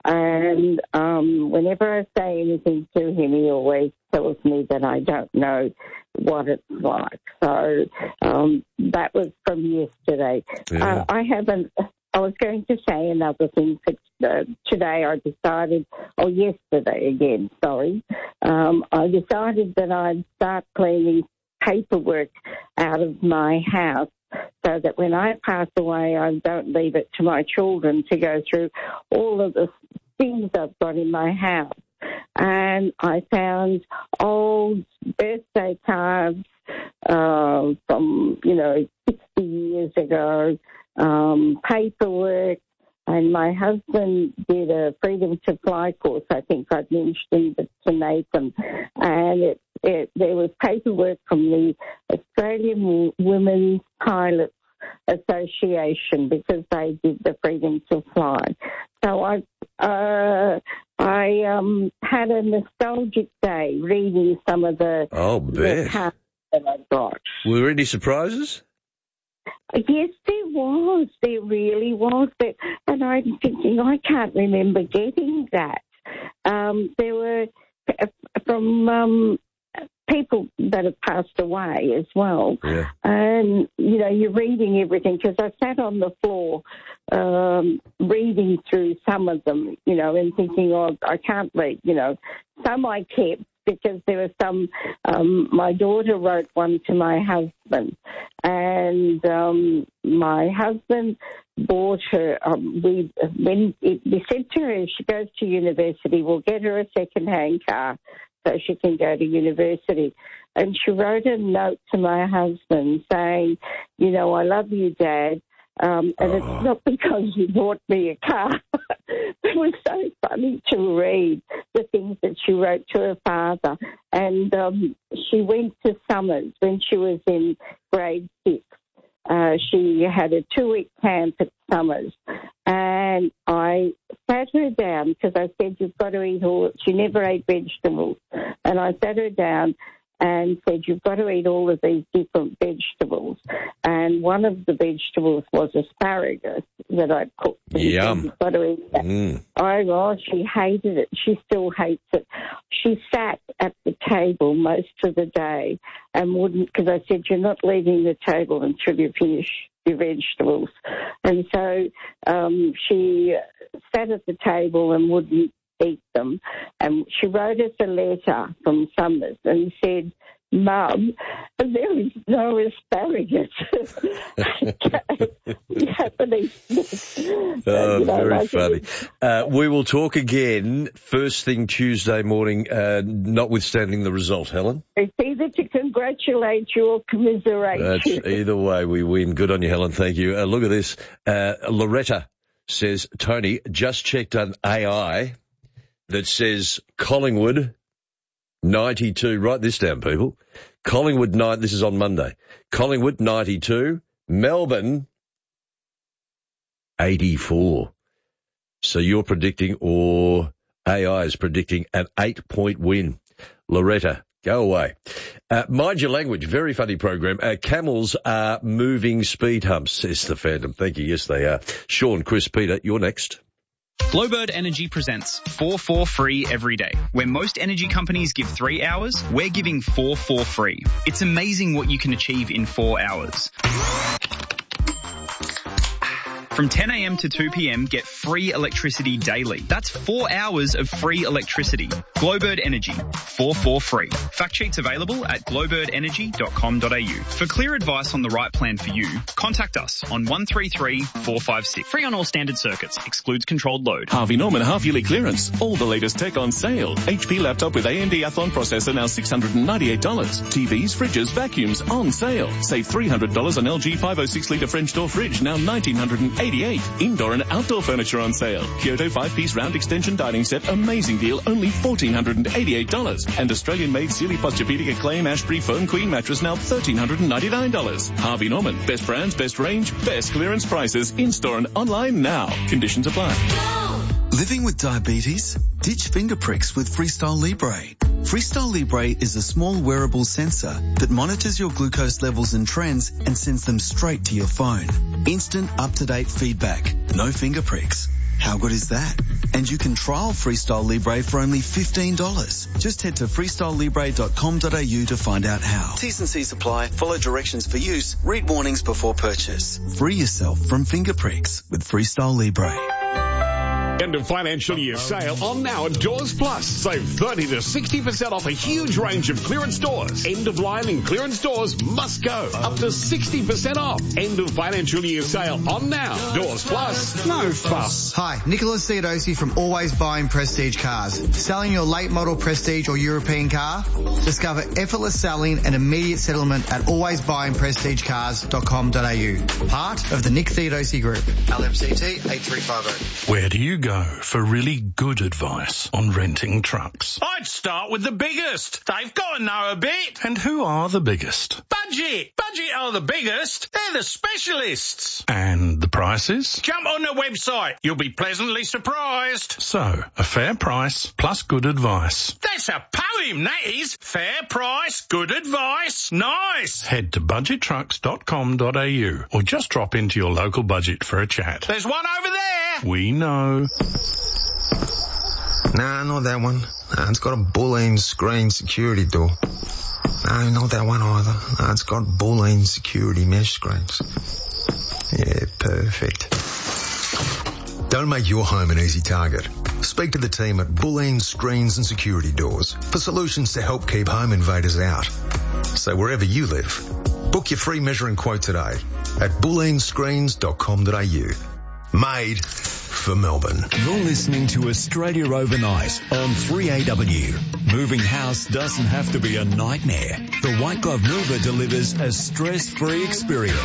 and um, whenever I say anything to him, he always tells me that I don't know what it's like. So um, that was from yesterday. Yeah. Uh, I haven't... I was going to say another thing. Uh, today I decided, or yesterday again, sorry, um, I decided that I'd start cleaning paperwork out of my house so that when I pass away, I don't leave it to my children to go through all of the things I've got in my house. And I found old birthday cards uh, from, you know, sixty years ago, um, paperwork, and my husband did a Freedom to Fly course. I think I'd mentioned it to Nathan. And it, it, there was paperwork from the Australian Women's Pilots Association because they did the Freedom to Fly. So I uh, I um, had a nostalgic day reading some of the, oh, the cards that I got. Were there any surprises? Yes, there was. There really was. But, and I'm thinking, I can't remember getting that. Um, there were from um, people that have passed away as well. Yeah. And, you know, you're reading everything, because I sat on the floor um, reading through some of them, you know, and thinking, oh, I can't read, you know. Some I kept, because there were some, um, my daughter wrote one to my husband, and um, my husband bought her, um, we when it, we said to her, if she goes to university, we'll get her a second-hand car so she can go to university. And she wrote a note to my husband saying, you know, I love you, Dad, um, and oh. it's not because you bought me a car. It was so funny to read the things that she wrote to her father. And um, she went to Summers when she was in grade six. Uh, she had a two-week camp at Summers, and I sat her down because I said, you've got to eat all, she never ate vegetables, and I sat her down and said, you've got to eat all of these different vegetables, and one of the vegetables was asparagus that I cooked. Yum. You've got to eat that. Mm. Oh, well, she hated it. She still hates it. She sat at the table most of the day and wouldn't, because I said, you're not leaving the table until you finish your vegetables. And so um, she sat at the table and wouldn't eat them. And she wrote us a letter from Summers and said, Mum, there is no asparagus. Happening. Oh, very funny. Uh, we will talk again first thing Tuesday morning, uh, notwithstanding the result, Helen. It's either to congratulate you or commiserate That's, you. Either way, we win. Good on you, Helen. Thank you. Uh, look at this. Uh, Loretta says, Tony, just checked an A I that says Collingwood ninety-two. Write this down, people. Collingwood nine. This is on Monday. Collingwood ninety-two. Melbourne eighty-four. So you're predicting, or A I is predicting, an eight-point win. Loretta, go away. Uh, Mind Your Language, very funny program. Uh, camels are moving speed humps, says the Phantom. Thank you. Yes, they are. Sean, Chris, Peter, you're next. Glowbird Energy presents four four free every day. Where most energy companies give three hours, we're giving four four free. It's amazing what you can achieve in four hours. From ten a.m. to two p.m, get free electricity daily. That's four hours of free electricity. Glowbird Energy, four four free. Fact sheets available at glowbird energy dot com dot a u. For clear advice on the right plan for you, contact us on one three three, four five six. Free on all standard circuits. Excludes controlled load. Harvey Norman half-yearly clearance. All the latest tech on sale. H P laptop with A M D Athlon processor now six hundred ninety-eight dollars. T Vs, fridges, vacuums on sale. Save three hundred dollars on L G five oh six litre French door fridge, now one thousand nine hundred eighty-eight dollars. Indoor and outdoor furniture on sale. Kyoto five-piece round extension dining set, amazing deal, only one thousand four hundred eighty-eight dollars. And Australian-made Sealy Posturepedic Acclaim Ashbury Foam Queen mattress, now one thousand three hundred ninety-nine dollars. Harvey Norman, best brands, best range, best clearance prices, in-store and online now. Conditions apply. Living with diabetes? Ditch finger pricks with Freestyle Libre. Freestyle Libre is a small wearable sensor that monitors your glucose levels and trends and sends them straight to your phone. Instant up-to-date feedback. No finger pricks. How good is that? And you can trial Freestyle Libre for only fifteen dollars. Just head to freestyle libre dot com dot a u to find out how. T's and C's apply. Follow directions for use. Read warnings before purchase. Free yourself from finger pricks with Freestyle Libre. End of financial year sale on now at Doors Plus. Save thirty to sixty percent off a huge range of clearance doors. End of line and clearance doors must go. Up to sixty percent off. End of financial year sale on now. Doors Plus. No fuss. Hi, Nicholas Theodosi from Always Buying Prestige Cars. Selling your late model Prestige or European car? Discover effortless selling and immediate settlement at always buying prestige cars dot com dot a u. Part of the Nick Theodosi Group. L M C T eight three five zero. Where do you go for really good advice on renting trucks? I'd start with the biggest. They've got to know a bit. And who are the biggest? Budget. Budget are the biggest. They're the specialists. And the prices? Jump on the website. You'll be pleasantly surprised. So, a fair price plus good advice. That's a poem, that is. Fair price, good advice. Nice. Head to budget trucks dot com dot a u or just drop into your local budget for a chat. There's one over there. We know. Nah, not that one. Nah, it's got a Boolean screen security door. No, not that one either. Nah, it's got Boolean security mesh screens. Yeah, perfect. Don't make your home an easy target. Speak to the team at Boolean Screens and Security Doors for solutions to help keep home invaders out. So wherever you live, Book your free measuring quote today at bulleen screens dot com dot a u. Made for Melbourne. You're listening to Australia Overnight on three A W. Moving house doesn't have to be a nightmare. The White Glove Mover delivers a stress-free experience.